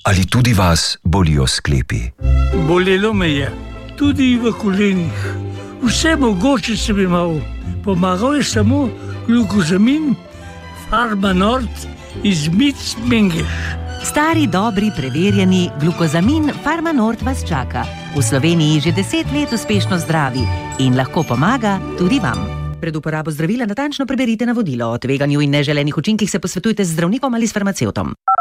Ali tudi vas bolijo sklepi? Bolelo me je, tudi v kolenih. Vse mogoče sem imel. Pomagal je samo glukozamin, Farmanort iz Mengeš. Stari, dobri, preverjeni glukozamin Farmanort vas čaka. V Sloveniji že 10 let uspešno zdravi in lahko pomaga tudi vam. Pred uporabo zdravila natančno preberite navodilo. O tveganju in neželenih učinkih se posvetujte z zdravnikom ali s farmacevtom.